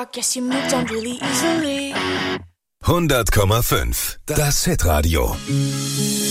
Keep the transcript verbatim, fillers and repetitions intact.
I guess you moved on really easily. hundert Komma fünf. Das Hitradio.